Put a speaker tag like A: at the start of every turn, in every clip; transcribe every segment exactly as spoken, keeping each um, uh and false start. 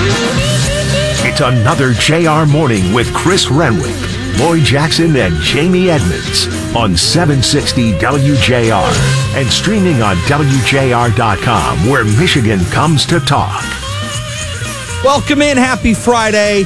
A: It's another J R Morning with Chris Renwick, Lloyd Jackson, and Jamie Edmonds on seven sixty W J R and streaming on W J R dot com, where Michigan comes to talk.
B: Welcome in. Happy Friday.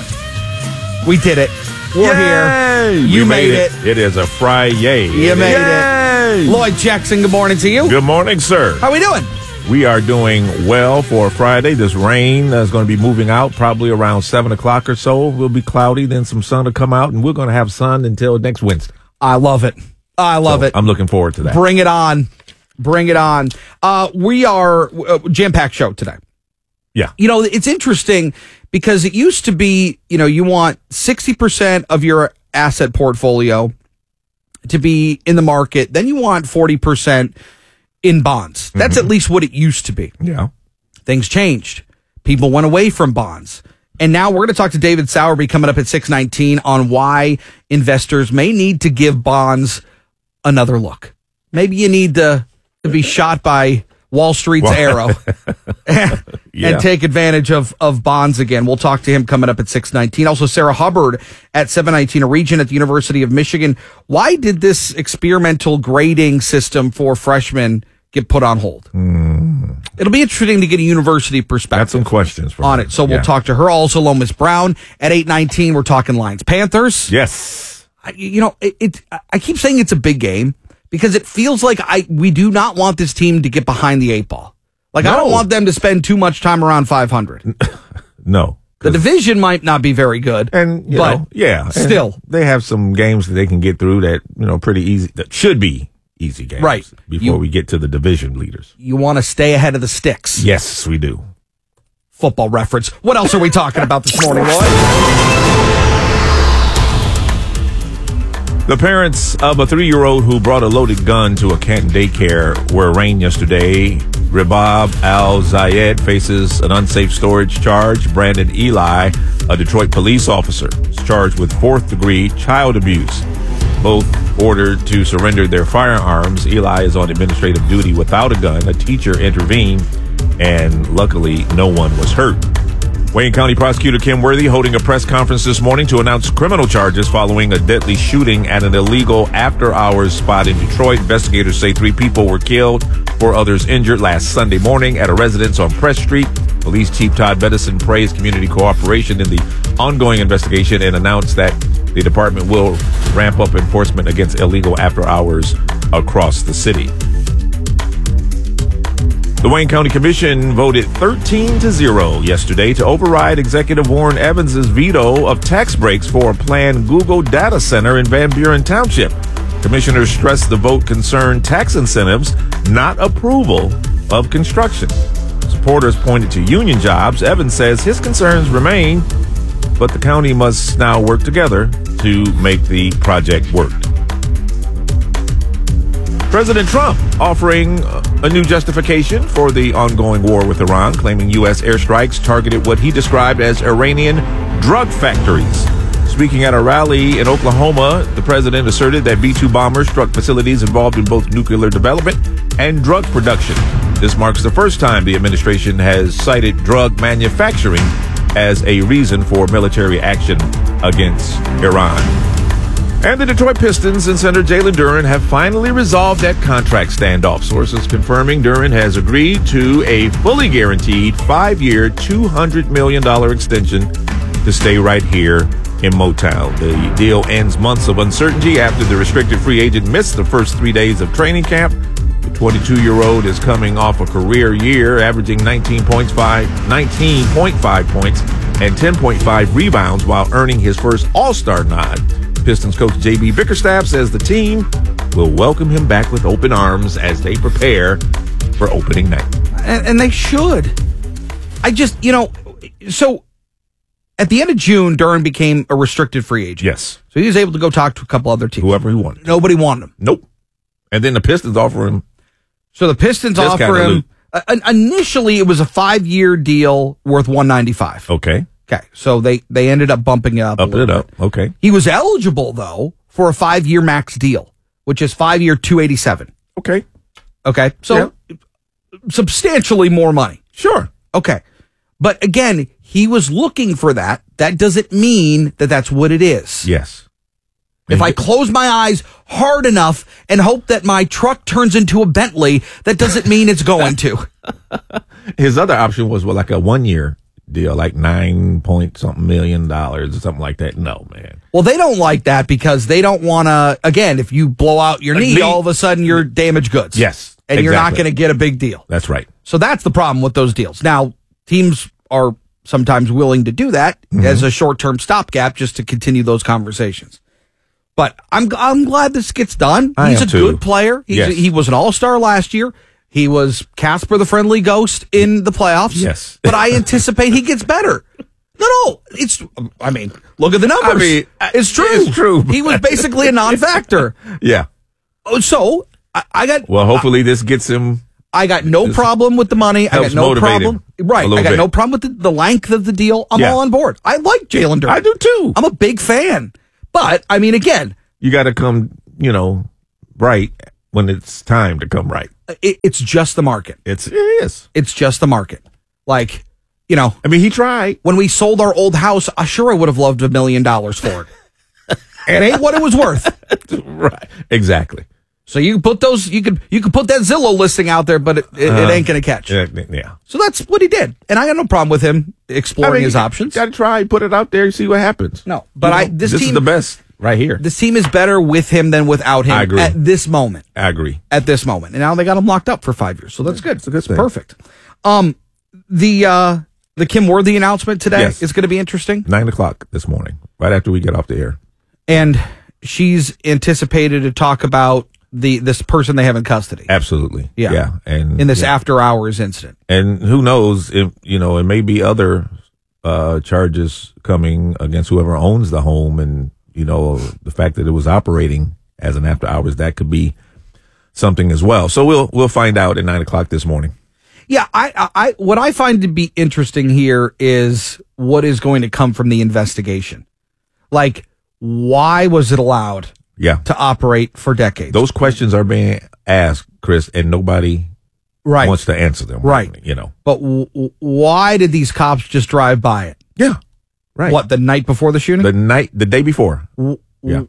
B: We did it. We're
C: Yay!
B: here. You
C: we
B: made,
C: made
B: it.
C: it. It is a Friday.
B: You made
C: Yay!
B: it. Lloyd Jackson, good morning to you.
C: Good morning, sir.
B: How we doing?
C: We are doing well for Friday. This rain is going to be moving out probably around seven o'clock or so. We'll be cloudy, then some sun will come out, and we're going to have sun until next Wednesday.
B: I love it. I love
C: so
B: it.
C: I'm looking forward to that.
B: Bring it on. Bring it on. Uh, we are a jam-packed show today.
C: Yeah.
B: You know, it's interesting because it used to be, you know, you want sixty percent of your asset portfolio to be in the market. Then you want forty percent in bonds. That's mm-hmm. at least what it used to be.
C: Yeah.
B: Things changed. People went away from bonds. And now we're going to talk to David Sowerby coming up at six nineteen on why investors may need to give bonds another look. Maybe you need to, to be shot by Wall Street's arrow and
C: yeah.
B: take advantage of, of bonds again. We'll talk to him coming up at six nineteen. Also, Sarah Hubbard at seven nineteen, a regent at the University of Michigan. Why did this experimental grading system for freshmen get put on hold?
C: Mm.
B: It'll be interesting to get a university perspective.
C: Got some questions for
B: on
C: me.
B: it. So we'll
C: yeah.
B: talk to her. Also, Lomas Brown at eight nineteen. We're talking Lions Panthers.
C: Yes.
B: I, you know, it, it. I keep saying it's a big game because it feels like I we do not want this team to get behind the eight ball. Like, no. I don't want them to spend too much time around five hundred.
C: No.
B: The division might not be very good.
C: And, you
B: but
C: know, yeah.
B: Still.
C: They have some games that they can get through that, you know, pretty easy. That should be easy games.
B: Right.
C: Before
B: You-
C: we get to the division leaders.
B: You want to stay ahead of the sticks.
C: Yes, we do.
B: Football reference. What else are we talking about this morning, Lloyd?
C: The parents of a three-year-old who brought a loaded gun to a Canton daycare were arraigned yesterday. Rabab Al-Zayed faces an unsafe storage charge. Brandon Eli, a Detroit police officer, is charged with fourth-degree child abuse. Both ordered to surrender their firearms. Eli is on administrative duty without a gun. A teacher intervened, and luckily no one was hurt. Wayne County Prosecutor Kim Worthy holding a press conference this morning to announce criminal charges following a deadly shooting at an illegal after-hours spot in Detroit. Investigators say three people were killed, four others injured last Sunday morning at a residence on Press Street. Police Chief Todd Bettison praised community cooperation in the ongoing investigation and announced that the department will ramp up enforcement against illegal after-hours across the city. The Wayne County Commission voted thirteen to zero yesterday to override Executive Warren Evans's veto of tax breaks for a planned Google data center in Van Buren Township. Commissioners stressed the vote concerned tax incentives, not approval of construction. Supporters pointed to union jobs. Evans says his concerns remain, but the county must now work together to make the project work. President Trump offering a new justification for the ongoing war with Iran, claiming U S airstrikes targeted what he described as Iranian drug factories. Speaking at a rally in Oklahoma, the president asserted that B two bombers struck facilities involved in both nuclear development and drug production. This marks the first time the administration has cited drug manufacturing as a reason for military action against Iran. And the Detroit Pistons and center Jalen Duren have finally resolved that contract standoff. Sources confirming Duren has agreed to a fully guaranteed five-year, two hundred million dollars extension to stay right here in Motown. The deal ends months of uncertainty after the restricted free agent missed the first three days of training camp. The twenty-two-year-old is coming off a career year, averaging nineteen point five points and ten point five rebounds while earning his first All-Star nod. Pistons coach J B Bickerstaff says the team will welcome him back with open arms as they prepare for opening night.
B: And, and they should. I just, you know, so at the end of June, Duren became a restricted free agent.
C: Yes.
B: So he was able to go talk to a couple other teams.
C: Whoever he wanted.
B: Nobody wanted him.
C: Nope. And then the Pistons offer him.
B: So the Pistons offer him. Uh, initially, it was a five-year deal worth one ninety-five.
C: Okay.
B: Okay. So they, they ended up bumping it up.
C: Up it up. Bit. Okay.
B: He was eligible, though, for a five-year max deal, which is five-year two eighty-seven.
C: Okay.
B: Okay. So yeah. substantially more money.
C: Sure.
B: Okay. But again, he was looking for that. That doesn't mean that that's what it is.
C: Yes.
B: If I close my eyes hard enough and hope that my truck turns into a Bentley, that doesn't mean it's going to.
C: His other option was well, like a one year deal, like nine point something million dollars or something like that. No, man.
B: Well, they don't like that because they don't want to, again, if you blow out your knee,
C: knee.
B: all of a sudden you're damaged goods.
C: Yes.
B: And you're not
C: exactly.
B: going to get a big deal.
C: That's right.
B: So that's the problem with those deals. Now, teams are sometimes willing to do that mm-hmm. as a short-term stopgap just to continue those conversations. But I'm I'm glad this gets done.
C: I
B: He's
C: am
B: a
C: too.
B: good player. He's
C: Yes.
B: a, he was an all-star last year. He was Casper the Friendly Ghost in the playoffs.
C: Yes.
B: But I anticipate he gets better. No, no. It's, I mean, look at the numbers.
C: I mean,
B: it's true.
C: it's true.
B: He was basically a non-factor.
C: Yeah.
B: So I, I got
C: Well, hopefully this gets him.
B: I got no problem with the money. I got
C: helps
B: no
C: motivate
B: problem.
C: him
B: Right.
C: a
B: I
C: little
B: got
C: bit.
B: no problem with the, the length of the deal. I'm
C: Yeah.
B: all on board. I like Jalen Durden.
C: I do too.
B: I'm a big fan. But, I mean, again,
C: You got to come, you know, right when it's time to come right.
B: it, it's just the market.
C: It's it is.
B: It's just the market. Like, you know,
C: I mean, he tried.
B: when we sold our old house, I sure I would have loved a million dollars for it. It ain't what it was worth.
C: Right. Exactly.
B: So you can put those, you could you could put that Zillow listing out there, but it, it,
C: Uh,
B: it ain't going to catch.
C: Yeah. yeah.
B: So that's what he did, and I got no problem with him exploring his options.
C: Got to try, put it out there, see what happens.
B: No, but
C: You
B: I
C: know,
B: this,
C: this
B: team
C: is the best right here.
B: This team is better with him than without him
C: I agree.
B: at this moment.
C: I agree.
B: At this moment, and now they got him locked up for five years, so that's good.
C: It's a good thing.
B: Perfect. Um, the uh, the Kim Worthy announcement today
C: Yes.
B: is going to be interesting,
C: Nine o'clock this morning, right after we get off the air.
B: and she's anticipated to talk about the this person they have in custody.
C: Absolutely.
B: Yeah.
C: Yeah. And
B: in this
C: yeah.
B: after hours incident.
C: And who knows if, you know, it may be other uh, charges coming against whoever owns the home. And, you know, the fact that it was operating as an after hours, that could be something as well. So we'll, we'll find out at nine o'clock this morning.
B: Yeah, I, I, what I find to be interesting here is what is going to come from the investigation. Like, why was it allowed
C: Yeah.
B: to operate for decades?
C: Those questions are being asked, Chris, and nobody
B: right.
C: wants to answer them.
B: Right.
C: You know.
B: But w- w- why did these cops just drive by it?
C: Yeah. Right.
B: What, the night before the shooting?
C: The night, the day before.
B: W-
C: Yeah.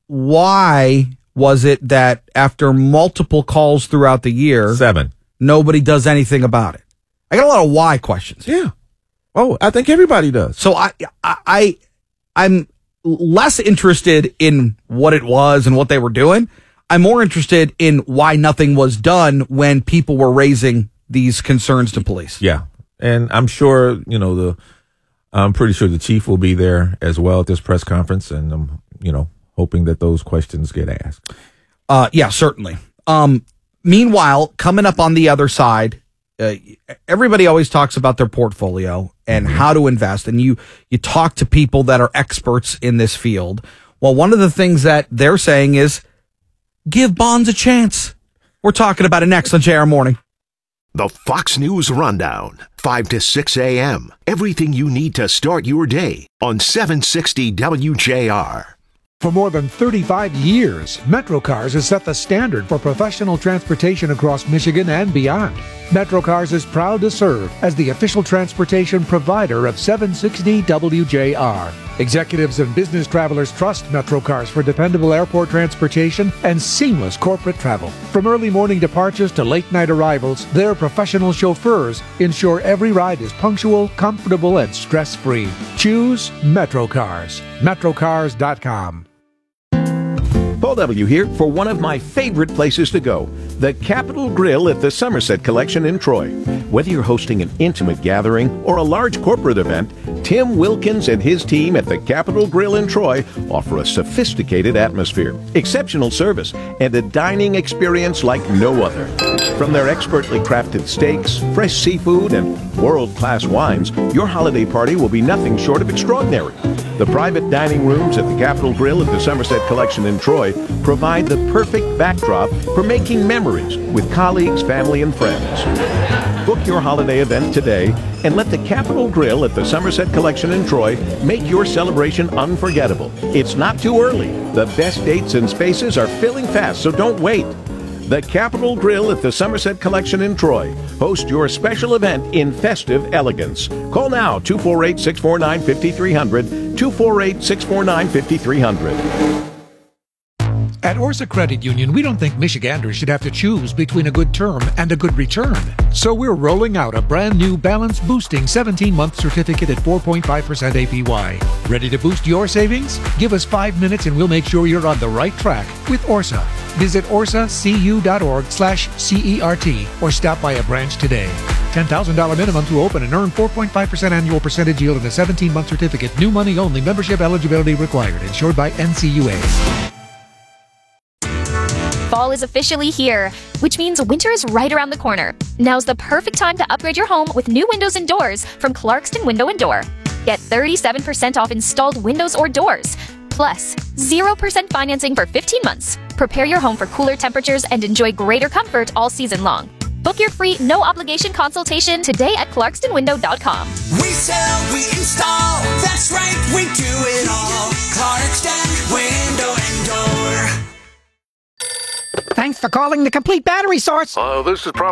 B: Why was it that after multiple calls throughout the year,
C: Seven.
B: nobody does anything about it? I got a lot of why questions.
C: Yeah. Oh, I think everybody does.
B: So I, I, I I'm less interested in what it was and what they were doing. I'm more interested in why nothing was done when people were raising these concerns to police.
C: Yeah. And I'm sure, you know, the, I'm pretty sure the chief will be there as well at this press conference. And I'm, you know, hoping that those questions get asked.
B: Uh, yeah, certainly. Um, meanwhile, coming up on the other side, uh, everybody always talks about their portfolio and mm-hmm. how to invest. And you, you talk to people that are experts in this field. Well, one of the things that they're saying is give bonds a chance. We're talking about it next on J R Morning.
A: The Fox News Rundown, five to six a.m. Everything you need to start your day on seven sixty W J R.
D: For more than thirty-five years, MetroCars has set the standard for professional transportation across Michigan and beyond. MetroCars is proud to serve as the official transportation provider of seven sixty W J R. Executives and business travelers trust MetroCars for dependable airport transportation and seamless corporate travel. From early morning departures to late night arrivals, their professional chauffeurs ensure every ride is punctual, comfortable, and stress-free. Choose MetroCars. Metrocars dot com.
E: Paul W. here for one of my favorite places to go, the Capitol Grill at the Somerset Collection in Troy. Whether you're hosting an intimate gathering or a large corporate event, Tim Wilkins and his team at the Capitol Grill in Troy offer a sophisticated atmosphere, exceptional service, and a dining experience like no other. From their expertly crafted steaks, fresh seafood, and world-class wines, your holiday party will be nothing short of extraordinary. The private dining rooms at the Capitol Grill at the Somerset Collection in Troy provide the perfect backdrop for making memories with colleagues, family, and friends. Book your holiday event today and let the Capitol Grill at the Somerset Collection in Troy make your celebration unforgettable. It's not too early. The best dates and spaces are filling fast, so don't wait. The Capitol Grill at the Somerset Collection in Troy. Host your special event in festive elegance. Call now, two four eight, six four nine, five three zero zero, two four eight, six four nine, five three zero zero.
D: At Orsa Credit Union, we don't think Michiganders should have to choose between a good term and a good return. So we're rolling out a brand new balance boosting seventeen-month certificate at four point five percent A P Y. Ready to boost your savings? Give us five minutes and we'll make sure you're on the right track with Orsa. Visit orsacu.org slash CERT or stop by a branch today. ten thousand dollars minimum to open and earn four point five percent annual percentage yield in a seventeen-month certificate. New money only. Membership eligibility required. Insured by N C U A.
F: Fall is officially here, which means winter is right around the corner. Now's the perfect time to upgrade your home with new windows and doors from Clarkston Window and Door. Get thirty-seven percent off installed windows or doors, plus zero percent financing for fifteen months. Prepare your home for cooler temperatures and enjoy greater comfort all season long. Book your free, no-obligation consultation today at clarkston window dot com.
G: We sell, we install, that's right, we do it all. Clarkston Window and Door.
H: Thanks for calling the Complete Battery Source.
I: Uh, this is probably